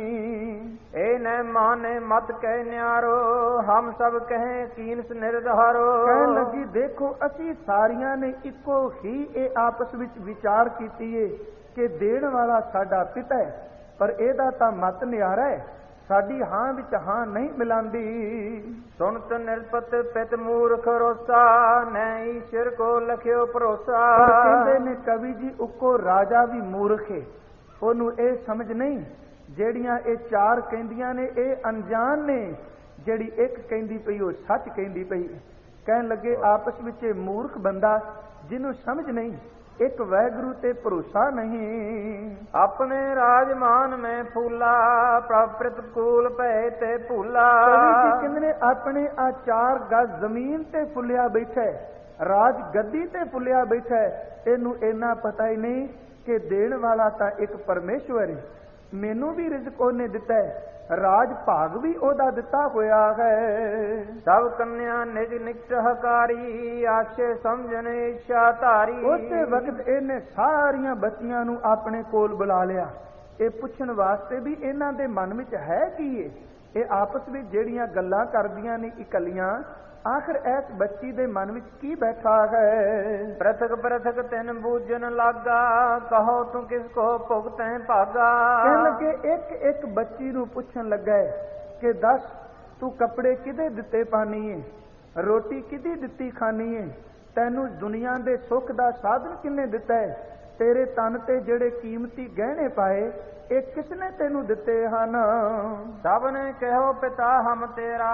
ਨਹੀਂ। ਇਹ ਨ ਮਾਨੇ ਮਤ ਕਹਿ ਨਿਆਰੋ, ਹਮ ਸਭ ਕਹੇ ਕੀਨਸ ਨਿਰਧਾਰੋ। ਕਹਿਣ ਲੱਗੀ ਦੇਖੋ ਅਸੀਂ ਸਾਰੀਆਂ ਨੇ ਇੱਕੋ ਹੀ ਇਹ ਆਪਸ ਵਿੱਚ ਵਿਚਾਰ ਕੀਤੀ ਏ ਕਿ ਦੇਣ ਵਾਲਾ ਸਾਡਾ ਪਿਤਾ ਹੈ, ਪਰ ਇਹਦਾ ਤਾਂ ਮਤ ਨਿਆਰਾ ਹੈ, ਸਾਡੀ ਹਾਂ ਵਿੱਚ ਹਾਂ ਨਹੀਂ ਮਿਲਾਂਦੀ। ਸੁਣਤ ਨਿਰਪਤ ਪਿਤ ਮੂਰਖ ਰੋਸਾ, ਨੈ ਈਸ਼ਰ ਕੋ ਲਖਿਓ ਭਰੋਸਾ। ਕਹਿੰਦੇ ਨੇ ਕਵੀ ਜੀ, ਉੱਕੋ ਰਾਜਾ ਵੀ ਮੂਰਖ ਹੈ, ਉਹਨੂੰ ਇਹ ਸਮਝ ਨਹੀਂ। ਜਿਹੜੀਆਂ ਇਹ ਚਾਰ ਕਹਿੰਦੀਆਂ ਨੇ ਇਹ ਅਣਜਾਣ ਨੇ, ਜਿਹੜੀ ਇੱਕ ਕਹਿੰਦੀ ਪਈ ਉਹ ਸੱਚ ਕਹਿੰਦੀ ਪਈ। ਕਹਿਣ ਲੱਗੇ ਆਪਸ ਵਿੱਚ ਇਹ ਮੂਰਖ ਬੰਦਾ ਜਿਹਨੂੰ ਸਮਝ ਨਹੀਂ, ਇੱਕ ਵਾਹਿਗੁਰੂ ਤੇ ਭਰੋਸਾ ਨਹੀਂ। ਆਪਣੇ ਰਾਜਮਾਨ ਮੈਂ ਫੂਲਾ, ਪ੍ਰਭ ਪ੍ਰਤਕੂਲ ਭਏ ਤੇ ਭੂਲਾ। ਕਹਿੰਦੇ ਨੇ ਆਪਣੇ ਆ ਚਾਰ ਗਜ਼ ਜ਼ਮੀਨ ਤੇ ਫੁੱਲਿਆ ਬੈਠਾ, ਰਾਜ ਗੱਦੀ ਤੇ ਫੁੱਲਿਆ ਬੈਠਾ, ਇਹਨੂੰ ਇੰਨਾ ਪਤਾ ਹੀ ਨਹੀਂ ਕਿ ਦੇਣ ਵਾਲਾ ਤਾਂ ਇੱਕ ਪਰਮੇਸ਼ਵਰ ਹੈ। ਮੈਨੂੰ ਵੀ ਰਿਜ਼ਕ ਉਹਨੇ ਦਿੱਤਾ ਹੈ, ਰਾਜ ਭਾਗ ਵੀ ਉਹਦਾ ਦਿੱਤਾ ਹੋਇਆ ਹੈ। ਸਭ ਕੰਨਿਆ ਨਿਜ ਨਿਕਟ ਹਕਾਰੀ, ਆਸ਼ੇ ਸਮਝਣ ਇੱਛਾ ਧਾਰੀ। ਉਸੇ ਵਕਤ ਇਹਨੇ ਸਾਰੀਆਂ ਬੱਚੀਆਂ ਨੂੰ ਆਪਣੇ ਕੋਲ ਬੁਲਾ ਲਿਆ, ਇਹ ਪੁੱਛਣ ਵਾਸਤੇ ਵੀ ਇਹਨਾਂ ਦੇ ਮਨ ਵਿੱਚ ਹੈ ਕੀ ਏ। ਇਹ ਆਪਸ ਵਿੱਚ ਜਿਹੜੀਆਂ ਗੱਲਾਂ ਕਰਦੀਆਂ ਨੇ ਇਕੱਲੀਆਂ, ਆਖਿਰ ਇਸ ਬੱਚੀ ਦੇ ਮਨ ਵਿੱਚ ਕੀ ਬੈਠਾ ਹੈ। ਪ੍ਰਥਕ ਪ੍ਰਥਕ ਤੈਨ ਬੂਝਣ ਲਾਗਾ, ਕਹੋ ਤੂੰ ਕਿਸ ਕੋ ਭੁਗਤੈ ਭਾਗਾ। ਕਹਿਣ ਲੱਗੇ ਇੱਕ ਇੱਕ ਬੱਚੀ ਨੂੰ ਪੁੱਛਣ ਲੱਗਾ ਕਿ ਦੱਸ ਤੂੰ ਕੱਪੜੇ ਕਿਹਦੇ ਦਿੱਤੇ ਪਾਣੀ ਏ, ਰੋਟੀ ਕਿਹਦੀ ਦਿੱਤੀ ਖਾਣੀ ਏ, ਤੈਨੂੰ ਦੁਨੀਆ ਦੇ ਸੁੱਖ ਦਾ ਸਾਧਨ ਕਿੰਨੇ ਦਿੱਤਾ ਹੈ। ਤੇਰੇ ਤਨ ਤੇ ਜਿਹੜੇ ਕੀਮਤੀ ਗਹਿਣੇ ਪਾਏ ਇਹ ਕਿਸਨੇ ਤੈਨੂੰ ਦਿੱਤੇ ਹਨ? ਸਭ ਨੇ ਕਹਿਓ ਪਿਤਾ ਹਮ ਤੇਰਾ,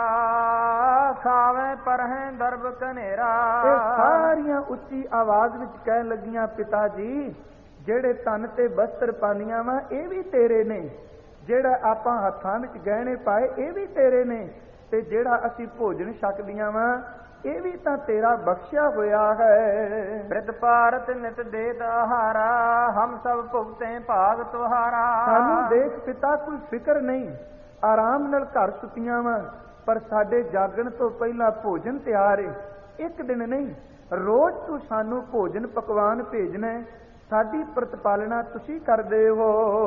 ਖਾਵੇਂ ਪਰਹੈ ਦਰਬ ਕਨੇਰਾ। ਇਹ ਸਾਰੀਆਂ ਉੱਚੀ ਆਵਾਜ਼ ਵਿੱਚ ਕਹਿਣ ਲੱਗੀਆਂ, ਪਿਤਾ ਜੀ ਜਿਹੜੇ ਤਨ ਤੇ ਬਸਤਰ ਪਾਨੀਆਂ ਵਾ ਇਹ ਵੀ ਤੇਰੇ ਨੇ, ਜਿਹੜਾ ਆਪਾਂ ਹੱਥਾਂ ਵਿੱਚ ਗਹਿਣੇ ਪਾਏ ਇਹ ਵੀ ਤੇਰੇ ਨੇ, ਤੇ ਜਿਹੜਾ ਅਸੀਂ ਭੋਜਨ ਛਕਦੀਆਂ ਵਾ ਇਹ ਵੀ ਤਾਂ ਤੇਰਾ ਬਖਸ਼ਿਆ ਹੋਇਆ ਹੈ। ਬ੍ਰਿਧ ਭਾਰਤ ਨਿਤ ਦੇਤ ਆਹਾਰਾ, ਹਮ ਸਭ ਭੁਗਤੇ ਭਾਗ ਤੁਹਾਰਾ। ਸਾਨੂੰ ਦੇਖ ਪਿਤਾ ਕੋਈ ਫਿਕਰ ਨਹੀਂ, ਆਰਾਮ ਨਾਲ ਘਰ ਸੁੱਤੀਆਂ ਵਾ, ਪਰ ਸਾਡੇ ਜਾਗਣ ਤੋਂ ਪਹਿਲਾਂ ਭੋਜਨ ਤਿਆਰ ਏ। ਇੱਕ ਦਿਨ ਨਹੀਂ, ਰੋਜ਼ ਤੂੰ ਸਾਨੂੰ ਭੋਜਨ ਪਕਵਾਨ ਭੇਜਣਾ, ਸਾਡੀ ਪ੍ਰਤਪਾਲਨਾ ਤੁਸੀਂ ਕਰਦੇ ਹੋ।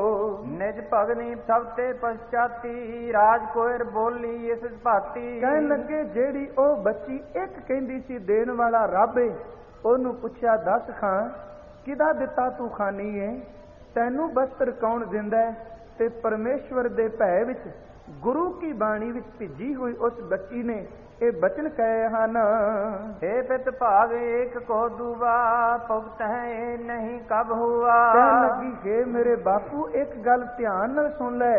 ਨਿਜ ਭਗਨੀ ਸਭ ਤੇ ਪਛਾਤੀ, ਰਾਜ ਕੋਇਰ ਬੋਲੀ ਇਸ ਭਾਤੀ। ਕਹਿਣ ਲੱਗੇ ਜਿਹੜੀ ਉਹ ਬੱਚੀ ਇੱਕ ਕਹਿੰਦੀ ਸੀ ਦੇਣ ਵਾਲਾ ਰੱਬ ਏ, ਉਹਨੂੰ ਪੁੱਛਿਆ ਦੱਸ ਖਾਂ ਕਿਹਦਾ ਦਿੱਤਾ ਤੂੰ ਖਾਨੀ ਏ, ਤੈਨੂੰ ਬਸਤਰ ਕੌਣ ਦਿੰਦਾ? ਤੇ ਪਰਮੇਸ਼ਵਰ ਦੇ ਭੈ ਵਿੱਚ ਗੁਰੂ ਕੀ ਬਾਣੀ ਵਿੱਚ ਭਿੱਜੀ ਹੋਈ ਉਸ ਬੱਚੀ ਨੇ ਇਹ ਬਚਨ ਕਹੇ ਹਨ, हे ਪਿਤ ਭਾਗ ਏਕ ਕੋ ਦੂਆ, ਭੁਗਤ ਹੈ ਨਹੀਂ ਕਬ ਹੁਆ। ਕਹਿਣ ਲੱਗੀ ਹੈ ਮੇਰੇ ਬਾਪੂ ਇੱਕ ਗੱਲ ਧਿਆਨ ਨਾਲ ਸੁਣ ਲੈ,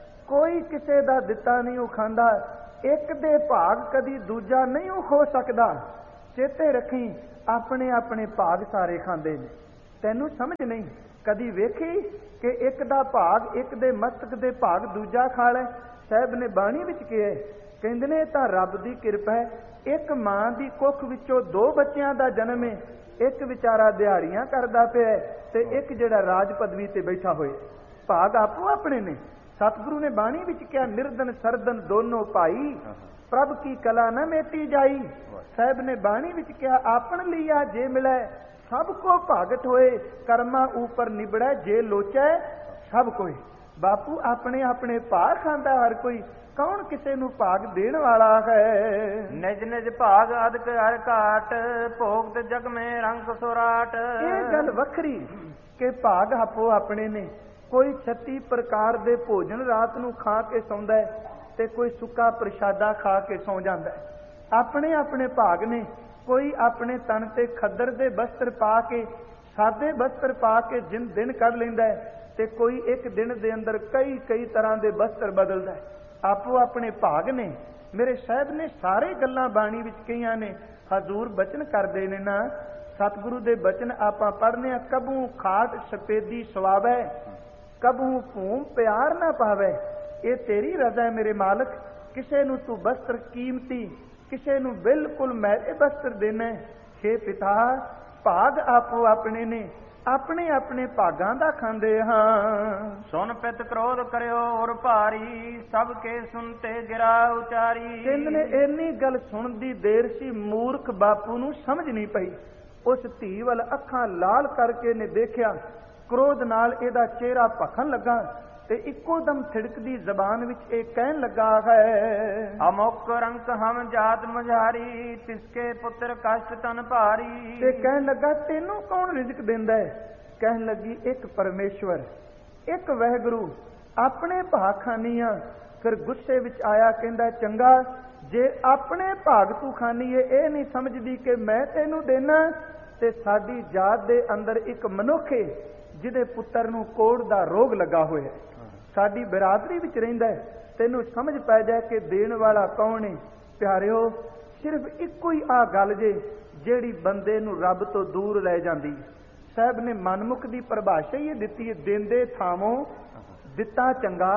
ਕੋਈ ਕਿਸੇ ਦਾ ਦਿੱਤਾ ਨਹੀਂ ਉਹ ਖਾਂਦਾ, ਇੱਕ ਦੇ ਭਾਗ ਕਦੀ ਦੂਜਾ ਨਹੀਂ ਉਹ ਖੋ ਸਕਦਾ। ਚੇਤੇ ਰੱਖੀ ਆਪਣੇ ਆਪਣੇ ਭਾਗ ਸਾਰੇ ਖਾਂਦੇ ਨੇ, ਤੈਨੂੰ ਸਮਝ ਨਹੀਂ ਕਦੀ ਵੇਖੀ ਕਿ ਇੱਕ ਦਾ ਭਾਗ ਇੱਕ ਦੇ ਮਸਤਕ ਦੇ ਭਾਗ ਦੂਜਾ ਖਾ ਲੈ। ਸਾਹਿਬ ਨੇ ਬਾਣੀ ਵਿੱਚ ਕਿਹਾ, ਕਹਿੰਦੇ ਨੇ ਤਾਂ ਰੱਬ ਦੀ ਕਿਰਪਾ ਹੈ, ਇੱਕ ਮਾਂ ਦੀ ਕੁੱਖ ਵਿੱਚੋਂ ਦੋ ਬੱਚਿਆਂ ਦਾ ਜਨਮ ਹੈ, ਇੱਕ ਵਿਚਾਰਾ ਦਿਹਾੜੀਆਂ ਕਰਦਾ ਪਿਆ ਤੇ ਇੱਕ ਜਿਹੜਾ ਰਾਜ ਪਦਵੀ ਤੇ ਬੈਠਾ ਹੋਏ, ਭਾਗ ਆਪੋ ਆਪਣੇ ਨੇ। ਸਤਿਗੁਰੂ ਨੇ ਬਾਣੀ ਵਿੱਚ ਕਿਹਾ, ਨਿਰਦਨ ਸਰਦਨ ਦੋਨੋਂ ਭਾਈ, ਪ੍ਰਭ ਕੀ ਕਲਾ ਨਾ ਮੇਟੀ ਜਾਈ। ਸਾਹਿਬ ਨੇ ਬਾਣੀ ਵਿੱਚ ਕਿਹਾ, ਆਪਣ ਲਿਆ ਜੇ ਮਿਲੈ ਸਭ ਕੋ ਭਾਗਤ ਹੋਏ, ਕਰਮਾ ਉਪਰ ਨਿਬੜੈ ਜੇ ਲੋਚੈ ਸਭ ਕੋਈ। ਬਾਪੂ ਆਪਣੇ ਆਪਣੇ ਭਾਗ ਖਾਂਦਾ ਹਰ ਕੋਈ, ਕੌਣ ਕਿਸੇ ਨੂੰ ਭਾਗ ਦੇਣ ਵਾਲਾ ਹੈ? ਨਿਜ ਨਿਜ ਭਾਗ ਅਦਕ ਹਰ ਘਾਟ, ਭੋਗਤ ਜਗ ਮੇ ਰੰਗ ਸੁਰਾਟ। ਇਹ ਗੱਲ ਵੱਖਰੀ ਕਿ ਭਾਗ ਆਪੋ ਆਪਣੇ ਨੇ, ਕੋਈ ਛੱਤੀ ਪ੍ਰਕਾਰ ਦੇ ਭੋਜਨ ਰਾਤ ਨੂੰ ਖਾ ਕੇ ਸੌਂਦਾ ਹੈ ਤੇ ਕੋਈ ਸੁੱਕਾ ਪ੍ਰਸ਼ਾਦਾ ਖਾ ਕੇ ਸੌਂ ਜਾਂਦਾ ਹੈ। ਆਪਣੇ ਆਪਣੇ ਭਾਗ ਨੇ, ਕੋਈ ਆਪਣੇ ਤਨ ਤੇ ਖੱਦਰ ਦੇ ਬਸਤਰ ਪਾ ਕੇ, ਸਾਦੇ ਬਸਤਰ ਪਾ ਕੇ ਜਿਨ ਦਿਨ ਕੱਢ ਲੈਂਦਾ ਹੈ, ਤੇ ਕੋਈ ਇੱਕ ਦਿਨ ਦੇ ਅੰਦਰ ਕਈ ਕਈ ਤਰ੍ਹਾਂ ਦੇ ਬਸਤਰ ਬਦਲਦਾ ਹੈ। ਆਪੋ ਆਪਣੇ ਭਾਗ ਨੇ। ਮੇਰੇ ਸਾਹਿਬ ਨੇ ਸਾਰੇ ਗੱਲਾਂ ਬਾਣੀ ਵਿੱਚ ਕਹੀਆਂ ਨੇ, ਹਜ਼ੂਰ ਬਚਨ ਕਰਦੇ ਨੇ ਨਾ, ਸਤਿਗੁਰੂ ਦੇ ਬਚਨ ਆਪਾਂ ਪੜ੍ਹਨੇ ਆ, ਕਬੂ ਖਾਟ ਸਪੇਦੀ ਸਵਾਵੈ, ਕਬੂ ਭੂਮ ਪਿਆਰ ਨਾ ਪਾਵੈ। ਇਹ ਤੇਰੀ ਰਜ਼ਾ ਹੈ ਮੇਰੇ ਮਾਲਕ, ਕਿਸੇ ਨੂੰ ਤੂੰ ਬਸਤਰ ਕੀਮਤੀ, ਕਿਸੇ ਨੂੰ ਬਿਲਕੁਲ ਮੈਲੇ ਬਸਤਰ ਦੇਣਾ। ਹੇ ਪਿਤਾ, ਭਾਗ ਆਪੋ ਆਪਣੇ ਨੇ, ਆਪਣੇ ਆਪਣੇ ਭਾਗਾਂ ਦਾ ਖਾਂਦੇ ਹਾਂ। ਸੁਨ ਪਿਤ ਕ੍ਰੋਧ ਕਰਿਓ ਔਰ ਭਾਰੀ, ਸਭ ਕੇ ਸੁਨਤੇ ਗਿਰਾ ਉਚਾਰੀ। ਕਹਿੰਦੇ ਨੇ ਇੰਨੀ ਗੱਲ ਸੁਣਨ ਦੀ ਦੇਰ ਸੀ, ਮੂਰਖ ਬਾਪੂ ਨੂੰ ਸਮਝ ਨਹੀਂ ਪਈ। ਉਸ ਧੀ ਵੱਲ ਅੱਖਾਂ ਲਾਲ ਕਰਕੇ ਨੇ ਦੇਖਿਆ, ਕ੍ਰੋਧ ਨਾਲ ਇਹਦਾ ਚਿਹਰਾ ਭਖਣ ਲੱਗਾ ਤੇ ਇੱਕੋ ਦਮ ਥਿੜਕਦੀ ਜ਼ਬਾਨ ਵਿੱਚ ਇਹ ਕਹਿਣ ਲੱਗਾ ਹੈ, ਅਮੁਕ ਰੰਕ ਹਮ ਜਾਤ ਮਝਾਰੀ, ਤਿਸਕੇ ਪੁੱਤਰ ਕਸ਼ਟ ਤਨ ਭਾਰੀ। ਤੇ ਕਹਿਣ ਲੱਗਾ ਤੈਨੂੰ ਕੌਣ ਰਿਜ਼ਕ ਦਿੰਦਾ ਹੈ? ਕਹਿਣ ਲੱਗੀ ਇੱਕ ਪਰਮੇਸ਼ਵਰ, ਇੱਕ ਵਾਹਿਗੁਰੂ, ਆਪਣੇ ਭਾਗ ਖਾਨੀਆਂ। ਫਿਰ ਗੁੱਸੇ ਵਿੱਚ ਆਇਆ, ਕਹਿੰਦਾ ਚੰਗਾ ਜੇ ਆਪਣੇ ਭਾਗ ਤੂੰ ਖਾਨੀ ਏ, ਇਹ ਨਹੀਂ ਸਮਝਦੀ ਕਿ ਮੈਂ ਤੈਨੂੰ ਦੇਣਾ। ਤੇ ਸਾਡੀ ਜਾਤ ਦੇ ਅੰਦਰ ਇੱਕ ਮਨੁੱਖ ਏ ਜਿਹਦੇ ਪੁੱਤਰ ਨੂੰ ਕੋੜ ਦਾ ਰੋਗ ਲੱਗਾ ਹੋਇਆ, ਸਾਡੀ ਬਰਾਦਰੀ ਵਿੱਚ ਰਹਿੰਦਾ ਹੈ, ਤੈਨੂੰ ਸਮਝ ਪੈ ਜਾਏ ਕਿ ਦੇਣ ਵਾਲਾ ਕੌਣ ਹੈ। ਪਿਆਰਿਓ, ਸਿਰਫ ਇੱਕੋ ਹੀ ਆ ਗੱਲ ਜੇ ਜਿਹੜੀ ਬੰਦੇ ਨੂੰ ਰੱਬ ਤੋਂ ਦੂਰ ਲੈ ਜਾਂਦੀ। ਸਾਹਿਬ ਨੇ ਮਨਮੁਖ ਦੀ ਪਰਿਭਾਸ਼ਾ ਹੀ ਦਿੱਤੀ ਹੈ, ਦਿੰਦੇ ਥਾਵੋਂ ਦਿੱਤਾ ਚੰਗਾ,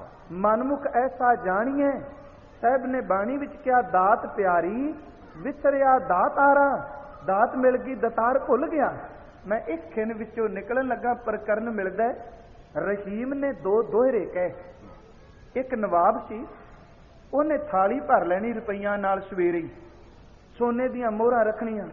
ਮਨਮੁਖ ਐਸਾ ਜਾਣੀਏ। ਸਾਹਿਬ ਨੇ ਬਾਣੀ ਵਿੱਚ ਕਿਹਾ, ਦਾਤ ਪਿਆਰੀ ਵਿਸਰਿਆ ਦਾਤਾਰਾ, ਦਾਤ ਮਿਲ ਗਈ ਦਤਾਰ ਭੁੱਲ ਗਿਆ। ਮੈਂ ਇੱਕ ਖਿੰਨ ਵਿੱਚੋਂ ਨਿਕਲਣ ਲੱਗਾ, ਪ੍ਰਕਰਨ ਮਿਲਦਾ, ਰਹੀਮ ਨੇ ਦੋ ਦੋਹਰੇ ਕਹੇ। ਇੱਕ ਨਵਾਬ ਸੀ, ਉਹਨੇ ਥਾਲੀ ਭਰ ਲੈਣੀ ਰੁਪਈਆਂ ਨਾਲ, ਸਵੇਰੇ ਹੀ ਸੋਨੇ ਦੀਆਂ ਮੋਹਰਾਂ ਰੱਖਣੀਆਂ,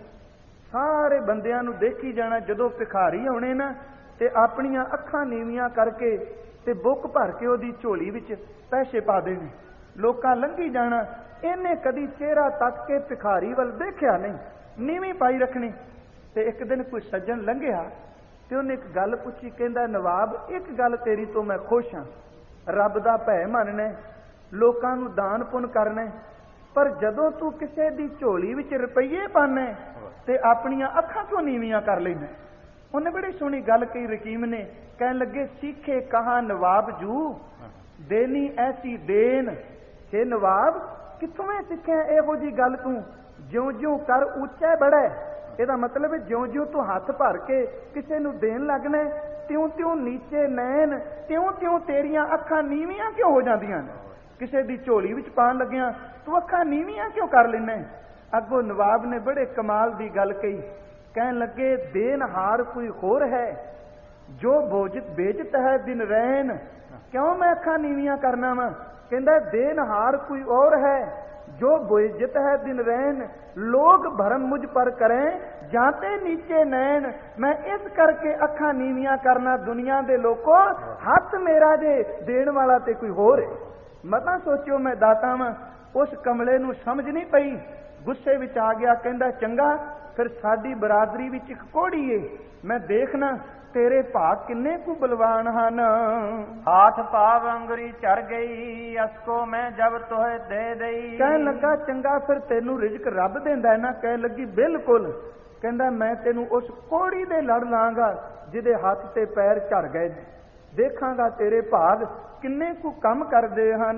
ਸਾਰੇ ਬੰਦਿਆਂ ਨੂੰ ਦੇਖੀ ਜਾਣਾ। ਜਦੋਂ ਭਿਖਾਰੀ ਆਉਣੇ ਨਾ ਤੇ ਆਪਣੀਆਂ ਅੱਖਾਂ ਨੀਵੀਆਂ ਕਰਕੇ ਤੇ ਬੁੱਕ ਭਰ ਕੇ ਉਹਦੀ ਝੋਲੀ ਵਿੱਚ ਪੈਸੇ ਪਾ ਦੇਣੇ, ਲੋਕਾਂ ਲੰਘੀ ਜਾਣਾ। ਇਹਨੇ ਕਦੀ ਚਿਹਰਾ ਤੱਕ ਕੇ ਭਿਖਾਰੀ ਵੱਲ ਦੇਖਿਆ ਨਹੀਂ, ਨੀਵੀਂ ਪਾਈ ਰੱਖਣੀ। ਤੇ ਇੱਕ ਦਿਨ ਕੋਈ ਸੱਜਣ ਲੰਘਿਆ ਤੇ ਉਹਨੇ ਇੱਕ ਗੱਲ ਪੁੱਛੀ, ਕਹਿੰਦਾ ਨਵਾਬ ਇੱਕ ਗੱਲ ਤੇਰੀ ਤੋਂ ਮੈਂ ਖੁਸ਼ ਹਾਂ, ਰੱਬ ਦਾ ਭੈ ਮੰਨਣਾ, ਲੋਕਾਂ ਨੂੰ ਦਾਨ ਪੁੰਨ ਕਰਨਾ, ਪਰ ਜਦੋਂ ਤੂੰ ਕਿਸੇ ਦੀ ਝੋਲੀ ਵਿੱਚ ਰੁਪਈਏ ਪਾਣਾ ਤੇ ਆਪਣੀਆਂ ਅੱਖਾਂ ਕਿਉਂ ਨੀਵੀਆਂ ਕਰ ਲੈਂਦਾ? ਉਹਨੇ ਬੜੀ ਸੋਹਣੀ ਗੱਲ ਕਹੀ ਰਕੀਮ ਨੇ, ਕਹਿਣ ਲੱਗੇ ਸਿੱਖੇ ਕਹਾ ਨਵਾਬ ਜੂ ਦੇਨੀ ਐਸੀ ਦੇਨ। ਛੇ ਨਵਾਬ ਕਿੱਥੋਂ ਮੈਂ ਸਿੱਖਿਆ ਇਹੋ ਜੀ ਗੱਲ ਤੂੰ? ਜਿਉਂ ਜਿਉਂ ਕਰ ਉੱਚਾ ਬੜਾ। ਇਹਦਾ ਮਤਲਬ ਜਿਉਂ ਜਿਉਂ ਤੂੰ ਹੱਥ ਭਰ ਕੇ ਕਿਸੇ ਨੂੰ ਦੇਣ ਲੱਗਣਾ, ਤਿਉਂ ਤਿਉਂ ਨੀਚੇ ਨੈਣ, ਤਿਉਂ ਤਿਉਂ ਤੇਰੀਆਂ ਅੱਖਾਂ ਨੀਵੀਆਂ ਕਿਉਂ ਹੋ ਜਾਂਦੀਆਂ ਨੇ? ਕਿਸੇ ਦੀ ਝੋਲੀ ਵਿੱਚ ਪਾਣ ਲੱਗਿਆ ਤੂੰ ਅੱਖਾਂ ਨੀਵੀਆਂ ਕਿਉਂ ਕਰ ਲੈਣਾ? ਅੱਗੋਂ ਨਵਾਬ ਨੇ ਬੜੇ ਕਮਾਲ ਦੀ ਗੱਲ ਕਹੀ, ਕਹਿਣ ਲੱਗੇ ਦੇਨਹਾਰ ਕੋਈ ਹੋਰ ਹੈ ਜੋ ਬੋਜਤ ਬੇਜਤ ਹੈ ਦਿਨ ਰਹਿਣ। ਕਿਉਂ ਮੈਂ ਅੱਖਾਂ ਨੀਵੀਆਂ ਕਰਨਾ ਵਾ? ਕਹਿੰਦਾ ਦੇਨਹਾਰ ਕੋਈ और है जो बोजत है दिन रहन, लोग भरम मुझ पर करें जाते नीचे नैन। मैं इस करके अखा नीवियां करना दुनिया दे लोगों, हथ मेरा जे देन वाला ते कोई होर है। मता सोचो मैं दाता वां। उस कमले नूं समझ नहीं पई, गुस्से विच आ गया, कहंदा चंगा फिर साडी बरादरी विच इक कोड़ी है, मैं देखना तेरे भाग किन्ने कु बलवान हन। हाथ पाव अंगरी चढ़ गई, असको मैं जब तोहे दे दई। कहन लगा चंगा फिर तेनू रिजक रब देंदा है ना? कह लगी बिल्कुल। कहंदा मैं तेनू उस कोड़ी दे लड़ लांगा जिहदे हथ ते पैर झड़ गए, देखांगा तेरे भाग किन्ने कु कम करदे हन।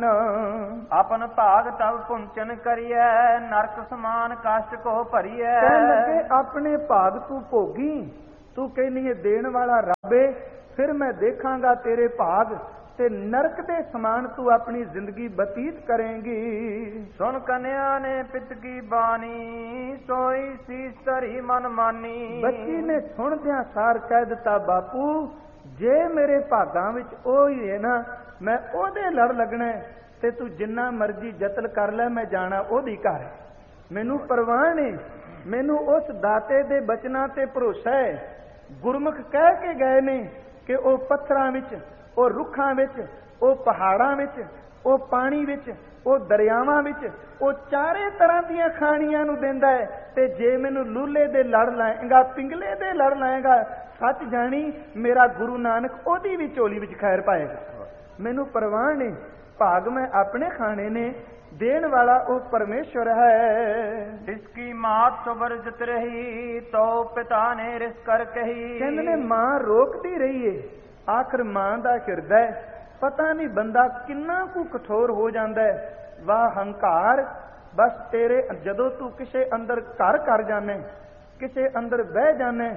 अपन भाग तब पुंचन करिए, नरक समान कष्ट को भरिए। कहन लगे अपने भाग तू भोगी, तू कहनी है देण वाला रब है, फिर मैं देखांगा तेरे भाग ते नरक दे समान तू अपनी जिंदगी बतीत करेंगी। सुन कन्या ने पित की बानी, सोई शीस धरी मन मानी। बच्ची ने सुन दिया सार कह दिता बापू जे मेरे भागां विच ओ ही है ना, मैं ओदे लड़ लगना ते तू जिन्ना मर्जी जतन कर ले, मैं जाना ओदी घर। मैनू परवाह नहीं, मैनू उस दाते दे बचना ते भरोसा है। गुरमुख कह के गए ने कि ओ पत्थरां विच, ओ रुखां विच, ओ पहाड़ां विच, ओ पानी विच, ओ दरियावां विच, ओ चारे तरह दियां खाणियां नूं देंदा है। ते जे मैनू लूले दे लड़ लाएगा, पिंगले दे लड़ लाएगा, सच जानी मेरा गुरु नानक ओदी भी झोली विच खैर पाएगा। मैनू परवाह नहीं, भाग मैं अपने खाने ने, देन वाला वो परमेश्वर है। इसकी मात सुबरजत रही तो पिता ने रिस कर कही। कहंदे ने मां रोकती रही है, आखिर मां दा हिरदै पता नहीं बंदा किन्ना कु कठोर हो जांदा है। वाह हंकार, बस तेरे जदों तू किसे अंदर घर कर जाने, किसे अंदर बह जाने,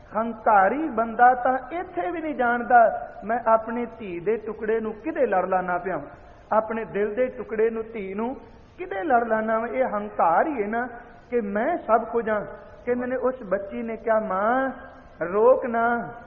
हंकारी बंदा तां इत्थे भी नहीं जानदा मैं अपनी धी दे टुकड़े नूं किदे लड़ लाना पिया, अपने दिल दे टुकड़े नूं धी नूं किदे लड़ लाना। ये हंकार ही है ना कि मैं सब कुछ हाँ। कहंदे ने उस बच्ची ने क्या मां रोक ना,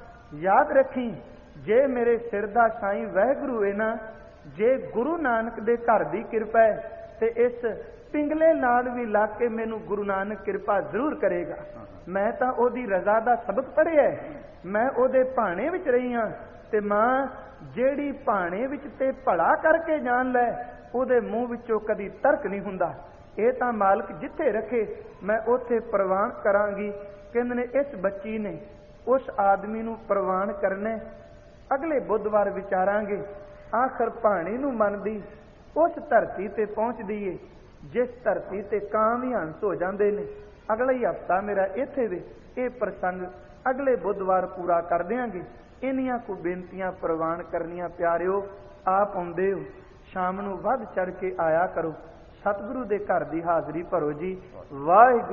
याद रखी जे मेरे सिर दा साईं वाहिगुरू है ना, जे गुरु नानक दे घर दी कृपा है ते इस पिंगले नाल भी ला के मैनू गुरु नानक कृपा जरूर करेगा। मैं तां ओदी रजा दा सबक पढ़िया है, मैं ओदे भाणे विच रही हाँ। ते मां जेड़ी भाणे विच ते भला करके जान लै, ओदे मूँह विचों कदी तर्क नहीं हुंदा। ये तां मालक जिथे रखे मैं उथे प्रवान करांगी। कहंदे ने इस बच्ची ने उस आदमी नूं प्रवान करने, अगले बुधवार विचारांगे। आखिर भाणे नूं मनदी उस धरती ते पहुंचदी है जिस धरती ते ਕਾਂ भी हंस हो जांदे ने। अगला ही हफ्ता मेरा इत्थे वे ये प्रसंग अगले बुधवार पूरा कर देंगे। इन्नियां को बेनतियां प्रवान करनियां प्यारिओ, आप आउंदे हो शाम नूं वध चढ़ के आया करो, सतगुरु दे घर दी हाजरी भरो जी। वाहिगुरू।